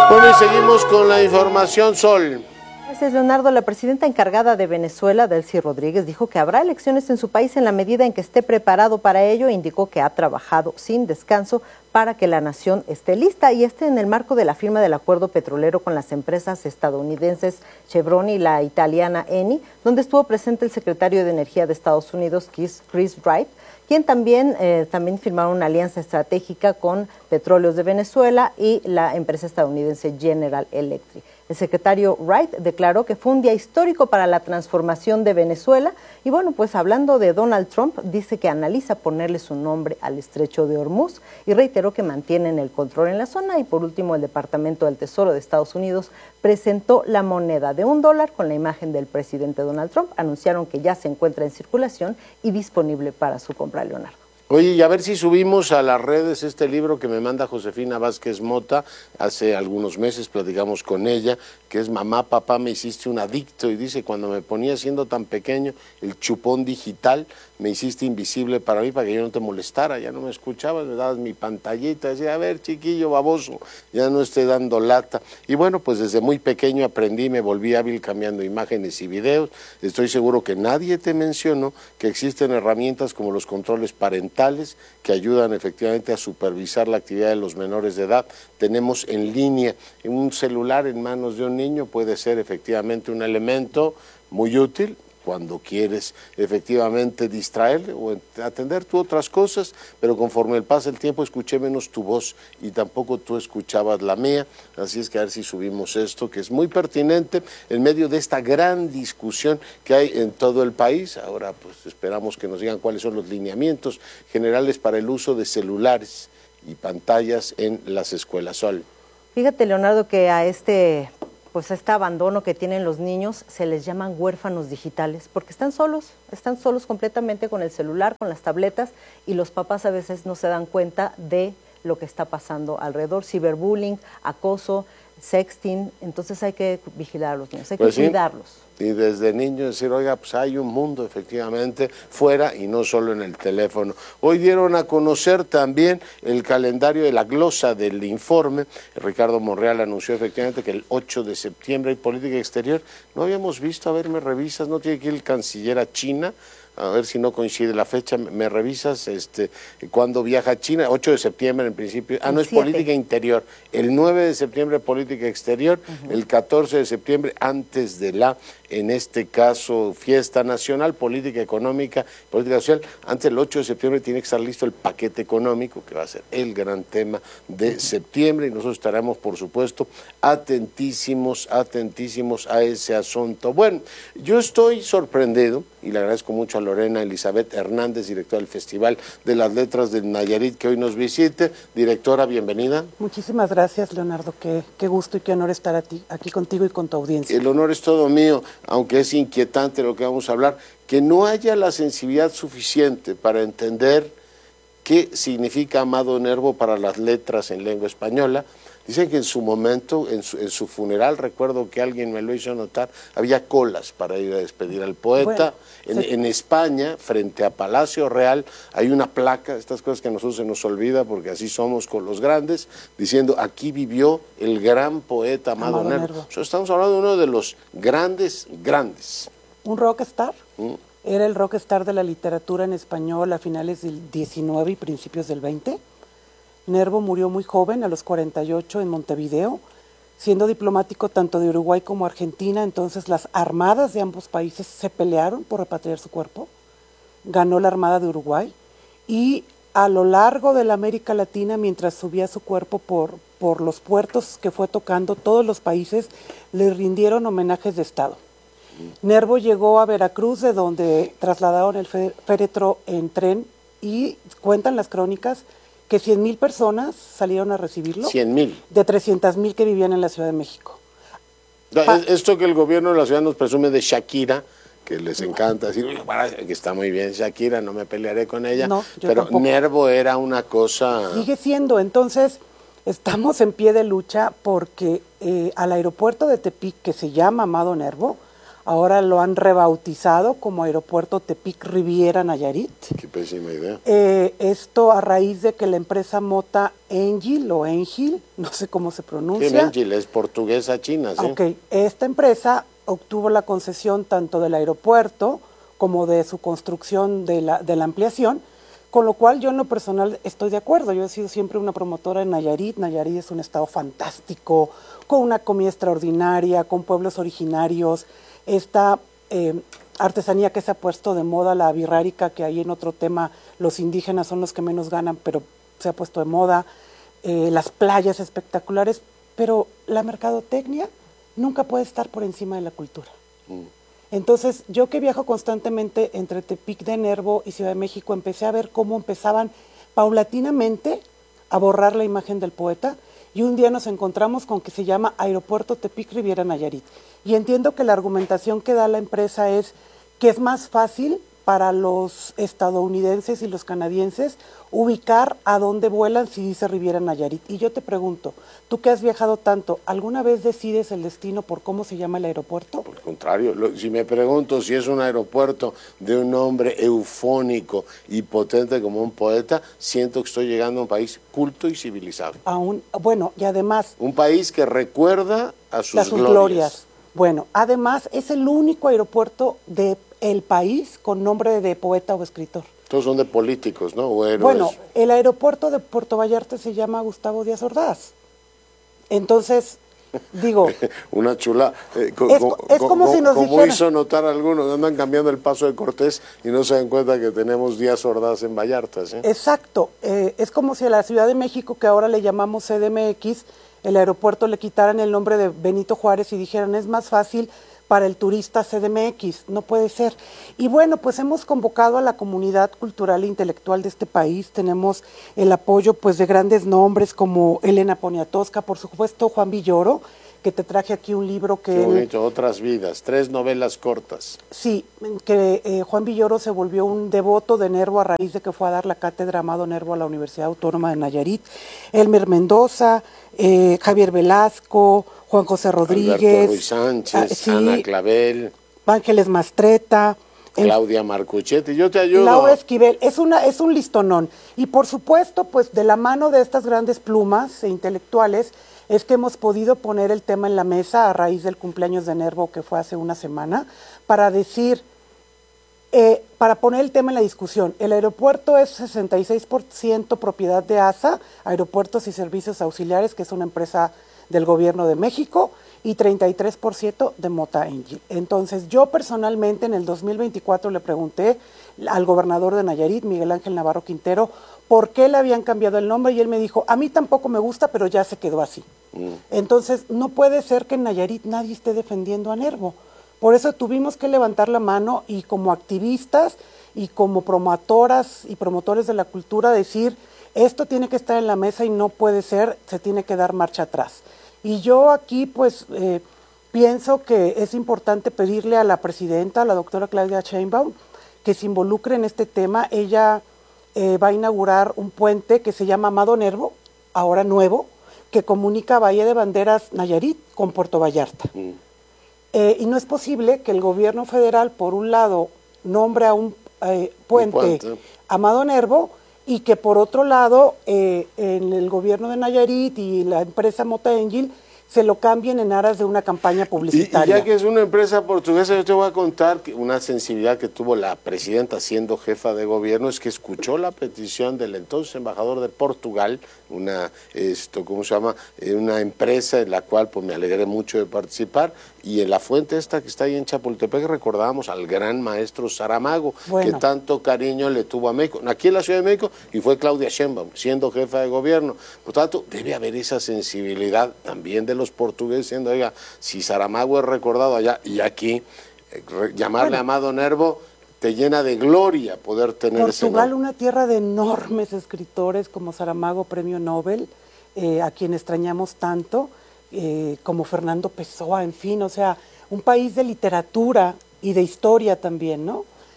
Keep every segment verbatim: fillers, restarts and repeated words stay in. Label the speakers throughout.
Speaker 1: Bueno, y seguimos con la información, Sol.
Speaker 2: Gracias, Leonardo. La presidenta encargada de Venezuela, Delcy Rodríguez, dijo que habrá elecciones en su país en la medida en que esté preparado para ello e indicó que ha trabajado sin descanso para que la nación esté lista y esté en el marco de la firma del acuerdo petrolero con las empresas estadounidenses Chevron y la italiana Eni, donde estuvo presente el secretario de Energía de Estados Unidos, Chris Wright, quien también, eh, también firmaron una alianza estratégica con Petróleos de Venezuela y la empresa estadounidense General Electric. El secretario Wright declaró que fue un día histórico para la transformación de Venezuela y bueno, pues hablando de Donald Trump, dice que analiza ponerle su nombre al estrecho de Hormuz y reiteró que mantienen el control en la zona. Y por último, el Departamento del Tesoro de Estados Unidos presentó la moneda de un dólar con la imagen del presidente Donald Trump. Anunciaron que ya se encuentra en circulación y disponible para su compra, Leonardo.
Speaker 1: Oye, y a ver si subimos a las redes este libro que me manda Josefina Vázquez Mota. Hace algunos meses platicamos con ella, que es Mamá, papá, me hiciste un adicto. Y dice, cuando me ponía siendo tan pequeño, el chupón digital, me hiciste invisible para mí, para que yo no te molestara. Ya no me escuchabas, me dabas mi pantallita, decía, a ver, chiquillo baboso, ya no esté dando lata. Y bueno, pues desde muy pequeño aprendí, me volví hábil cambiando imágenes y videos. Estoy seguro que nadie te mencionó que existen herramientas como los controles parentales, que ayudan efectivamente a supervisar la actividad de los menores de edad. Tenemos en línea un celular en manos de un niño, puede ser efectivamente un elemento muy útil cuando quieres efectivamente distraerle o atender tú otras cosas, pero conforme el pasa el tiempo escuché menos tu voz y tampoco tú escuchabas la mía, así es que a ver si subimos esto, que es muy pertinente en medio de esta gran discusión que hay en todo el país. Ahora pues esperamos que nos digan cuáles son los lineamientos generales para el uso de celulares y pantallas en las escuelas. Sol.
Speaker 2: Fíjate, Leonardo, que a este... pues a este abandono que tienen los niños se les llaman huérfanos digitales, porque están solos, están solos completamente con el celular, con las tabletas, y los papás a veces no se dan cuenta de lo que está pasando alrededor, ciberbullying, acoso, sexting. Entonces hay que vigilar a los niños, hay
Speaker 1: pues
Speaker 2: que
Speaker 1: sí.
Speaker 2: cuidarlos.
Speaker 1: Y desde niños decir, oiga, pues hay un mundo efectivamente fuera y no solo en el teléfono. Hoy dieron a conocer también el calendario de la glosa del informe. Ricardo Monreal anunció efectivamente que el ocho de septiembre hay política exterior. No habíamos visto, a ver, me revisas, no tiene que ir el canciller a China. A ver si no coincide la fecha, me revisas este cuándo viaja a China, ocho de septiembre en principio, ah no, es política interior, el nueve de septiembre política exterior, uh-huh. El catorce de septiembre antes de la, en este caso, fiesta nacional, política económica, política social, antes del ocho de septiembre tiene que estar listo el paquete económico, que va a ser el gran tema de uh-huh. septiembre, y nosotros estaremos, por supuesto, atentísimos, atentísimos a ese asunto. Bueno, yo estoy sorprendido, y le agradezco mucho a Lorena Elizabeth Hernández, directora del Festival de las Letras del Nayarit, que hoy nos visite. Directora, bienvenida.
Speaker 3: Muchísimas gracias, Leonardo. Qué, qué gusto y qué honor estar a ti, aquí contigo y con tu audiencia.
Speaker 1: El honor es todo mío, aunque es inquietante lo que vamos a hablar, que no haya la sensibilidad suficiente para entender qué significa Amado Nervo para las letras en lengua española. Dicen que en su momento, en su, en su funeral, recuerdo que alguien me lo hizo notar, había colas para ir a despedir al poeta. Bueno, en, sí. en España, frente a Palacio Real, hay una placa, estas cosas que a nosotros se nos olvida porque así somos con los grandes, diciendo aquí vivió el gran poeta Amado, Amado Nervo. Nervo. O sea, estamos hablando de uno de los grandes, grandes.
Speaker 3: ¿Un rockstar? ¿Mm? Era el rockstar de la literatura en español a finales del diecinueve y principios del veinte. Nervo murió muy joven, a los cuarenta y ocho, en Montevideo, siendo diplomático tanto de Uruguay como Argentina. Entonces las armadas de ambos países se pelearon por repatriar su cuerpo. Ganó la Armada de Uruguay y a lo largo de la América Latina, mientras subía su cuerpo por, por los puertos que fue tocando, todos los países le rindieron homenajes de Estado. Nervo llegó a Veracruz, de donde trasladaron el féretro en tren, y cuentan las crónicas que cien mil personas salieron a recibirlo.
Speaker 1: cien mil.
Speaker 3: De trescientas mil que vivían en la Ciudad de México.
Speaker 1: Pa Esto que el gobierno de la ciudad nos presume de Shakira, que les encanta decir, que está muy bien Shakira, no me pelearé con ella, no, pero tampoco. Nervo era una cosa...
Speaker 3: Sigue siendo, entonces estamos en pie de lucha porque eh, al aeropuerto de Tepic, que se llama Amado Nervo, ahora lo han rebautizado como Aeropuerto Tepic Riviera Nayarit.
Speaker 1: Qué pésima idea.
Speaker 3: Eh, esto a raíz de que la empresa Mota Engil o Engil, no sé cómo se pronuncia.
Speaker 1: Sí, Engil es portuguesa china, ¿sí?
Speaker 3: Ok, esta empresa obtuvo la concesión tanto del aeropuerto como de su construcción de la, de la ampliación, con lo cual yo en lo personal estoy de acuerdo. Yo he sido siempre una promotora en Nayarit. Nayarit es un estado fantástico, con una comida extraordinaria, con pueblos originarios, esta eh, artesanía que se ha puesto de moda, la birrárica, que ahí en otro tema los indígenas son los que menos ganan, pero se ha puesto de moda, eh, las playas espectaculares, pero la mercadotecnia nunca puede estar por encima de la cultura. Mm. Entonces, yo que viajo constantemente entre Tepic de Nervo y Ciudad de México, empecé a ver cómo empezaban paulatinamente a borrar la imagen del poeta, y un día nos encontramos con que se llama Aeropuerto Tepic Riviera Nayarit. Y entiendo que la argumentación que da la empresa es que es más fácil para los estadounidenses y los canadienses ubicar a dónde vuelan si dice Riviera Nayarit. Y yo te pregunto, tú que has viajado tanto, ¿alguna vez decides el destino por cómo se llama el aeropuerto?
Speaker 1: Por el contrario, lo, si me pregunto si es un aeropuerto de un nombre eufónico y potente como un poeta, siento que estoy llegando a un país culto y civilizado.
Speaker 3: Aún, bueno, y además...
Speaker 1: Un país que recuerda a sus,
Speaker 3: a sus
Speaker 1: glorias.
Speaker 3: glorias. Bueno, además es el único aeropuerto de el país con nombre de poeta o escritor.
Speaker 1: Todos son de políticos, ¿no? O héroes.
Speaker 3: Bueno, el aeropuerto de Puerto Vallarta se llama Gustavo Díaz Ordaz. Entonces, digo...
Speaker 1: Una chula. Eh, co,
Speaker 3: es,
Speaker 1: co,
Speaker 3: es como
Speaker 1: co,
Speaker 3: si nos
Speaker 1: Como
Speaker 3: dijera,
Speaker 1: hizo notar algunos, andan cambiando el paso de Cortés y no se dan cuenta que tenemos Díaz Ordaz en Vallarta, ¿sí?
Speaker 3: Exacto. Eh, es como si a la Ciudad de México, que ahora le llamamos C D M X, el aeropuerto le quitaran el nombre de Benito Juárez y dijeran, es más fácil para el turista C D M X, no puede ser. Y bueno, pues hemos convocado a la comunidad cultural e intelectual de este país, tenemos el apoyo pues de grandes nombres como Elena Poniatowska, por supuesto Juan Villoro, que te traje aquí un libro que...
Speaker 1: Qué bonito, Otras vidas, tres novelas cortas.
Speaker 3: Sí, que eh, Juan Villoro se volvió un devoto de Nervo a raíz de que fue a dar la cátedra Amado Nervo a la Universidad Autónoma de Nayarit, Elmer Mendoza, eh, Javier Velasco, Juan José Rodríguez,
Speaker 1: Alberto Ruiz Sánchez,
Speaker 3: ah, sí,
Speaker 1: Ana Clavel,
Speaker 3: Ángeles Mastreta,
Speaker 1: Claudia Marcuchetti, yo te ayudo.
Speaker 3: Laura Esquivel, es una es un listonón. Y por supuesto, pues de la mano de estas grandes plumas e intelectuales, es que hemos podido poner el tema en la mesa a raíz del cumpleaños de Nervo, que fue hace una semana, para decir, eh, para poner el tema en la discusión. El aeropuerto es sesenta y seis por ciento propiedad de A S A, Aeropuertos y Servicios Auxiliares, que es una empresa del Gobierno de México, y treinta y tres por ciento de Mota Engil. Entonces, yo personalmente en el dos mil veinticuatro le pregunté al gobernador de Nayarit, Miguel Ángel Navarro Quintero, por qué le habían cambiado el nombre, y él me dijo, a mí tampoco me gusta, pero ya se quedó así. Mm. Entonces, no puede ser que en Nayarit nadie esté defendiendo a Nervo. Por eso tuvimos que levantar la mano y como activistas y como promotoras y promotores de la cultura decir, esto tiene que estar en la mesa y no puede ser, se tiene que dar marcha atrás. Y yo aquí pues eh, pienso que es importante pedirle a la presidenta, a la doctora Claudia Sheinbaum, que se involucre en este tema. Ella eh, va a inaugurar un puente que se llama Amado Nervo, ahora nuevo, que comunica Bahía de Banderas Nayarit con Puerto Vallarta. Mm. Eh, y no es posible que el gobierno federal, por un lado, nombre a un eh, puente, un puente Amado Nervo, y que por otro lado, eh, en el gobierno de Nayarit y la empresa Mota Engil se lo cambien en aras de una campaña publicitaria.
Speaker 1: Y, y ya que es una empresa portuguesa, yo te voy a contar que una sensibilidad que tuvo la presidenta siendo jefa de gobierno es que escuchó la petición del entonces embajador de Portugal, una, esto, ¿cómo se llama? Eh, una empresa en la cual pues me alegré mucho de participar, y en la fuente esta que está ahí en Chapultepec recordábamos al gran maestro Saramago, bueno, que tanto cariño le tuvo a México, aquí en la Ciudad de México, y fue Claudia Sheinbaum, siendo jefa de gobierno. Por tanto, debe haber esa sensibilidad también de los portugueses, diciendo, oiga, si Saramago es recordado allá y aquí, eh, llamarle bueno, Amado Nervo, te llena de gloria poder tener
Speaker 3: Portugal,
Speaker 1: ese nombre.
Speaker 3: Portugal, una tierra de enormes escritores como Saramago, premio Nobel, eh, a quien extrañamos tanto, eh, como Fernando Pessoa, en fin, o sea, un país de literatura y de historia también, ¿no?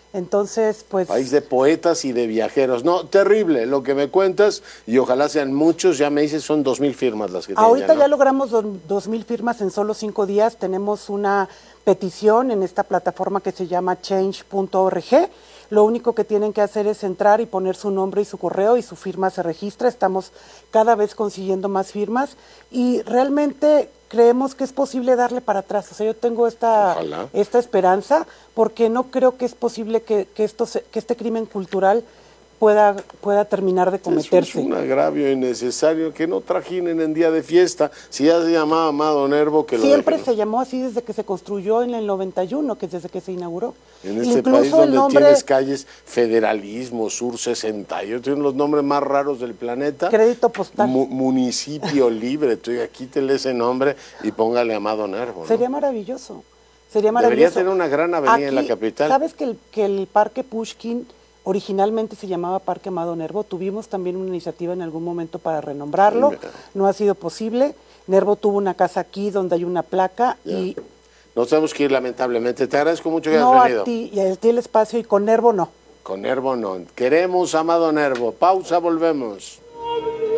Speaker 3: Entonces, pues...
Speaker 1: País de poetas y de viajeros. No, terrible lo que me cuentas y ojalá sean muchos. Ya me dices, son dos mil firmas las que tienen.
Speaker 3: Ahorita
Speaker 1: ya, ¿no?
Speaker 3: ya logramos do, dos mil firmas en solo cinco días. Tenemos una petición en esta plataforma que se llama change punto org. Lo único que tienen que hacer es entrar y poner su nombre y su correo y su firma se registra. Estamos cada vez consiguiendo más firmas y realmente creemos que es posible darle para atrás. O sea, yo tengo esta, esta esperanza porque no creo que es posible que, que, esto se, que este crimen cultural pueda, pueda terminar de cometerse.
Speaker 1: Es un agravio innecesario, que no trajinen en día de fiesta. Si ya se llamaba Amado Nervo, que lo
Speaker 3: Siempre
Speaker 1: dejen.
Speaker 3: se llamó así desde que se construyó en el noventa y uno, que es desde que se inauguró.
Speaker 1: En este
Speaker 3: Incluso
Speaker 1: país donde
Speaker 3: el nombre,
Speaker 1: tienes calles Federalismo, Sur sesenta y ocho, tienen los nombres más raros del planeta.
Speaker 3: Crédito postal.
Speaker 1: Mu municipio libre, tú quítele ese nombre y póngale Amado Nervo, ¿no?
Speaker 3: Sería maravilloso. Sería maravilloso.
Speaker 1: Debería tener una gran avenida
Speaker 3: Aquí,
Speaker 1: en la capital.
Speaker 3: ¿Sabes que el, que el Parque Pushkin originalmente se llamaba Parque Amado Nervo? Tuvimos también una iniciativa en algún momento para renombrarlo. No ha sido posible. Nervo tuvo una casa aquí donde hay una placa ya. y...
Speaker 1: Nos tenemos que ir, lamentablemente. Te agradezco mucho que
Speaker 3: no
Speaker 1: hayas venido.
Speaker 3: No a ti, y a ti el espacio, y con Nervo no.
Speaker 1: Con Nervo no. Queremos Amado Nervo. Pausa, volvemos.